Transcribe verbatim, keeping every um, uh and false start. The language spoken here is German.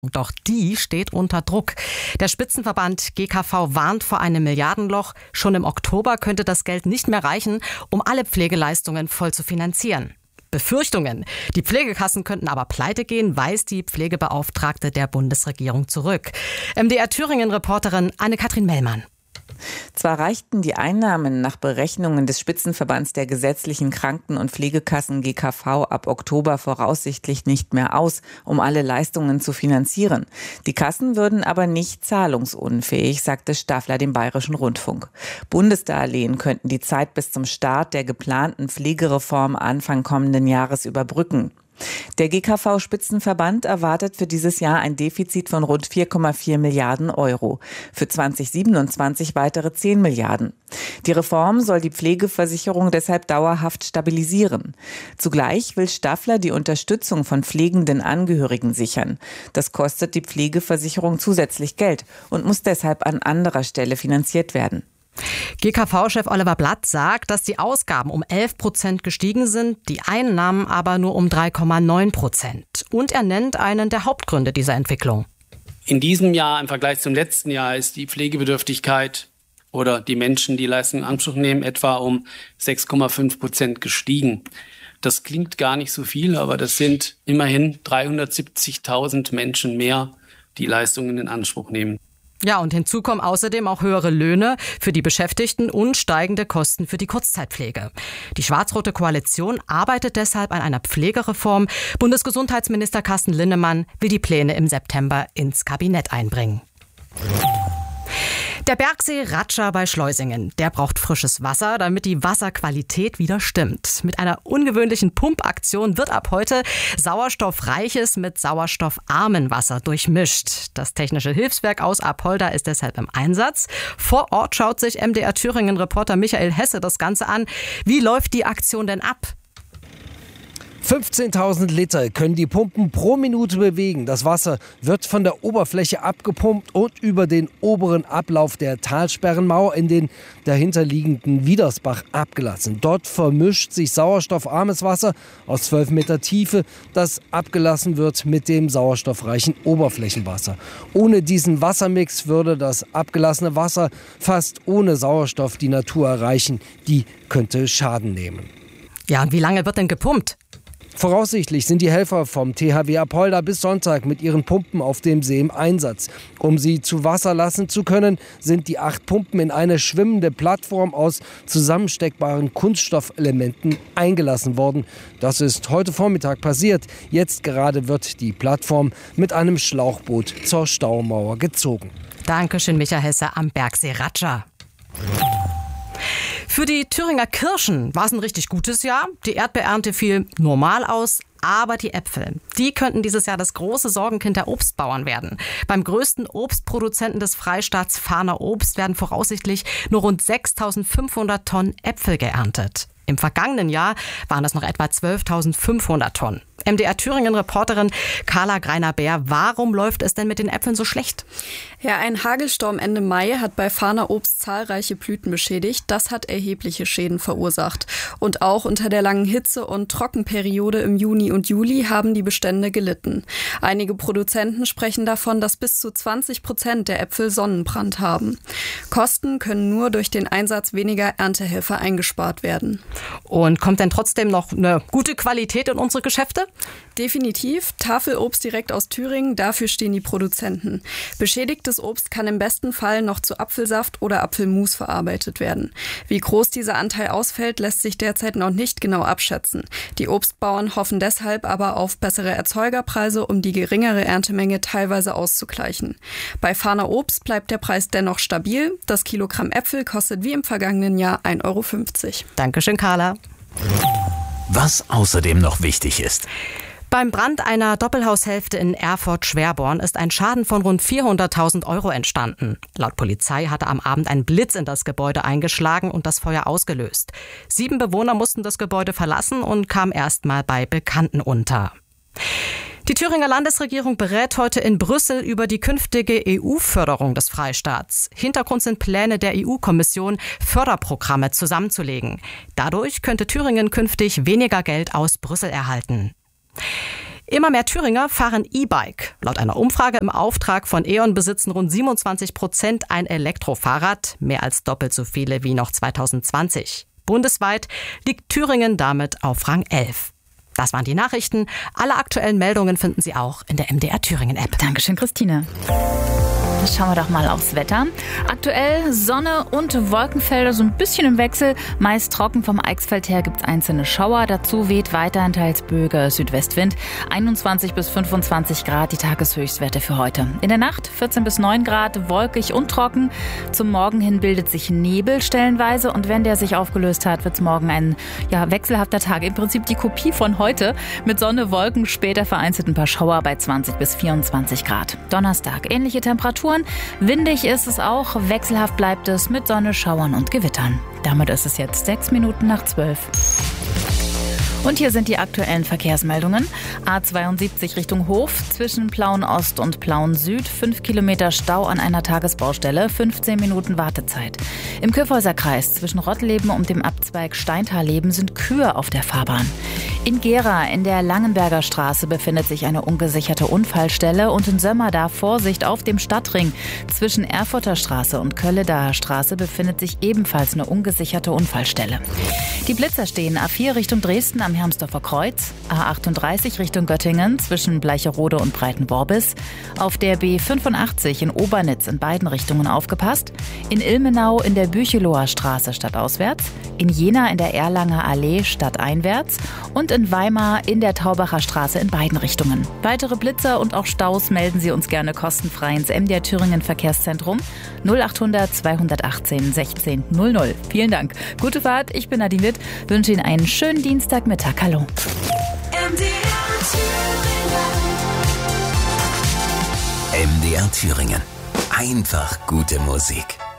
Doch die steht unter Druck. Der Spitzenverband G K V warnt vor einem Milliardenloch. Schon im Oktober könnte das Geld nicht mehr reichen, um alle Pflegeleistungen voll zu finanzieren. Befürchtungen. Die Pflegekassen könnten aber pleite gehen, weist die Pflegebeauftragte der Bundesregierung zurück. M D R Thüringen-Reporterin Anne-Kathrin Mellmann. Zwar reichten die Einnahmen nach Berechnungen des Spitzenverbands der gesetzlichen Kranken- und Pflegekassen G K V ab Oktober voraussichtlich nicht mehr aus, um alle Leistungen zu finanzieren. Die Kassen würden aber nicht zahlungsunfähig, sagte Staffler dem Bayerischen Rundfunk. Bundesdarlehen könnten die Zeit bis zum Start der geplanten Pflegereform Anfang kommenden Jahres überbrücken. Der G K V-Spitzenverband erwartet für dieses Jahr ein Defizit von rund vier Komma vier Milliarden Euro. Für zwanzig siebenundzwanzig weitere zehn Milliarden. Die Reform soll die Pflegeversicherung deshalb dauerhaft stabilisieren. Zugleich will Staffler die Unterstützung von pflegenden Angehörigen sichern. Das kostet die Pflegeversicherung zusätzlich Geld und muss deshalb an anderer Stelle finanziert werden. G K V-Chef Oliver Blatt sagt, dass die Ausgaben um elf Prozent gestiegen sind, die Einnahmen aber nur um drei Komma neun Prozent. Und er nennt einen der Hauptgründe dieser Entwicklung. In diesem Jahr im Vergleich zum letzten Jahr ist die Pflegebedürftigkeit oder die Menschen, die Leistungen in Anspruch nehmen, etwa um sechs Komma fünf Prozent gestiegen. Das klingt gar nicht so viel, aber das sind immerhin dreihundertsiebzigtausend Menschen mehr, die Leistungen in Anspruch nehmen. Ja, und hinzu kommen außerdem auch höhere Löhne für die Beschäftigten und steigende Kosten für die Kurzzeitpflege. Die schwarz-rote Koalition arbeitet deshalb an einer Pflegereform. Bundesgesundheitsminister Carsten Linnemann will die Pläne im September ins Kabinett einbringen. Der Bergsee Ratscha bei Schleusingen, der braucht frisches Wasser, damit die Wasserqualität wieder stimmt. Mit einer ungewöhnlichen Pumpaktion wird ab heute sauerstoffreiches mit sauerstoffarmem Wasser durchmischt. Das Technische Hilfswerk aus Apolda ist deshalb im Einsatz. Vor Ort schaut sich M D R Thüringen-Reporter Michael Hesse das Ganze an. Wie läuft die Aktion denn ab? fünfzehntausend Liter können die Pumpen pro Minute bewegen. Das Wasser wird von der Oberfläche abgepumpt und über den oberen Ablauf der Talsperrenmauer in den dahinterliegenden Wiedersbach abgelassen. Dort vermischt sich sauerstoffarmes Wasser aus zwölf Meter Tiefe, das abgelassen wird mit dem sauerstoffreichen Oberflächenwasser. Ohne diesen Wassermix würde das abgelassene Wasser fast ohne Sauerstoff die Natur erreichen. Die könnte Schaden nehmen. Ja, und wie lange wird denn gepumpt? Voraussichtlich sind die Helfer vom T H W Apolda bis Sonntag mit ihren Pumpen auf dem See im Einsatz. Um sie zu Wasser lassen zu können, sind die acht Pumpen in eine schwimmende Plattform aus zusammensteckbaren Kunststoffelementen eingelassen worden. Das ist heute Vormittag passiert. Jetzt gerade wird die Plattform mit einem Schlauchboot zur Staumauer gezogen. Dankeschön, Michael Hesse am Bergsee Ratscha. Für die Thüringer Kirschen war es ein richtig gutes Jahr. Die Erdbeerernte fiel normal aus, aber die Äpfel, die könnten dieses Jahr das große Sorgenkind der Obstbauern werden. Beim größten Obstproduzenten des Freistaats Fahner Obst werden voraussichtlich nur rund sechstausendfünfhundert Tonnen Äpfel geerntet. Im vergangenen Jahr waren das noch etwa zwölftausendfünfhundert Tonnen. M D R Thüringen-Reporterin Carla Greiner-Beer, warum läuft es denn mit den Äpfeln so schlecht? Ja, ein Hagelsturm Ende Mai hat bei Fahner Obst zahlreiche Blüten beschädigt. Das hat erhebliche Schäden verursacht. Und auch unter der langen Hitze- und Trockenperiode im Juni und Juli haben die Bestände gelitten. Einige Produzenten sprechen davon, dass bis zu zwanzig Prozent der Äpfel Sonnenbrand haben. Kosten können nur durch den Einsatz weniger Erntehelfer eingespart werden. Und kommt denn trotzdem noch eine gute Qualität in unsere Geschäfte? Definitiv. Tafelobst direkt aus Thüringen, dafür stehen die Produzenten. Beschädigtes Obst kann im besten Fall noch zu Apfelsaft oder Apfelmus verarbeitet werden. Wie groß dieser Anteil ausfällt, lässt sich derzeit noch nicht genau abschätzen. Die Obstbauern hoffen deshalb aber auf bessere Erzeugerpreise, um die geringere Erntemenge teilweise auszugleichen. Bei Fahner Obst bleibt der Preis dennoch stabil. Das Kilogramm Äpfel kostet wie im vergangenen Jahr ein Euro fünfzig. Dankeschön, Carla. Was außerdem noch wichtig ist. Beim Brand einer Doppelhaushälfte in Erfurt-Schwerborn ist ein Schaden von rund vierhunderttausend Euro entstanden. Laut Polizei hatte am Abend ein Blitz in das Gebäude eingeschlagen und das Feuer ausgelöst. Sieben Bewohner mussten das Gebäude verlassen und kamen erst mal bei Bekannten unter. Die Thüringer Landesregierung berät heute in Brüssel über die künftige E U-Förderung des Freistaats. Hintergrund sind Pläne der E U-Kommission, Förderprogramme zusammenzulegen. Dadurch könnte Thüringen künftig weniger Geld aus Brüssel erhalten. Immer mehr Thüringer fahren E-Bike. Laut einer Umfrage im Auftrag von E.ON besitzen rund siebenundzwanzig Prozent ein Elektrofahrrad, mehr als doppelt so viele wie noch zweitausendzwanzig. Bundesweit liegt Thüringen damit auf Rang elf. Das waren die Nachrichten. Alle aktuellen Meldungen finden Sie auch in der M D R Thüringen App. Dankeschön, Christine. Schauen wir doch mal aufs Wetter. Aktuell Sonne und Wolkenfelder so ein bisschen im Wechsel. Meist trocken vom Eichsfeld her gibt es einzelne Schauer. Dazu weht weiterhin teils böiger Südwestwind. einundzwanzig bis fünfundzwanzig Grad die Tageshöchstwerte für heute. In der Nacht vierzehn bis neun Grad, wolkig und trocken. Zum Morgen hin bildet sich Nebel stellenweise. Und wenn der sich aufgelöst hat, wird es morgen ein ja, wechselhafter Tag. Im Prinzip die Kopie von heute. Mit Sonne, Wolken, später vereinzelt ein paar Schauer bei zwanzig bis vierundzwanzig Grad. Donnerstag ähnliche Temperaturen. Windig ist es auch, wechselhaft bleibt es mit Sonne, Schauern und Gewittern. Damit ist es jetzt sechs Minuten nach zwölf. Und hier sind die aktuellen Verkehrsmeldungen. A zweiundsiebzig Richtung Hof, zwischen Plauen-Ost und Plauen-Süd, fünf Kilometer Stau an einer Tagesbaustelle, fünfzehn Minuten Wartezeit. Im Kyffhäuser Kreis zwischen Rottleben und dem Abzweig Steintal-Leben sind Kühe auf der Fahrbahn. In Gera in der Langenberger Straße befindet sich eine ungesicherte Unfallstelle und in Sömmerda Vorsicht auf dem Stadtring. Zwischen Erfurter Straße und Kölledaer Straße befindet sich ebenfalls eine ungesicherte Unfallstelle. Die Blitzer stehen A vier Richtung Dresden am Hermsdorfer Kreuz, A achtunddreißig Richtung Göttingen zwischen Bleicherode und Breitenworbis, auf der B fünfundachtzig in Obernitz in beiden Richtungen aufgepasst, in Ilmenau in der Bücheloher Straße stadtauswärts, in Jena in der Erlanger Allee stadteinwärts und in Weimar in der Taubacher Straße in beiden Richtungen. Weitere Blitzer und auch Staus melden Sie uns gerne kostenfrei ins M D R Thüringen Verkehrszentrum null achthundert zweihundertachtzehn sechzehn null null. Vielen Dank. Gute Fahrt, ich bin Nadine Witt, wünsche Ihnen einen schönen Dienstagmittag. Hallo. M D R Thüringen. M D R Thüringen. Einfach gute Musik.